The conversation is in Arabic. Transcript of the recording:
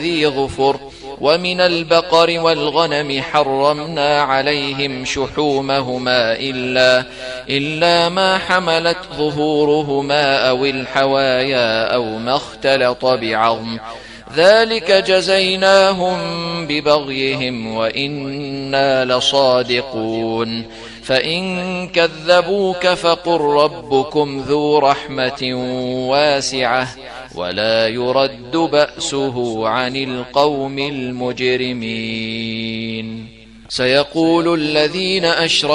ذي ظفر ومن البقر والغنم حرمنا عليهم شحومهما إلا ما حملت ظهورهما أو الحوايا أو ما اختلط بعظم ذلك جزيناهم ببغيهم وإنا لصادقون فإن كذبوك فقل ربكم ذو رحمة واسعة ولا يرد بأسه عن القوم المجرمين. سيقول الذين أشركوا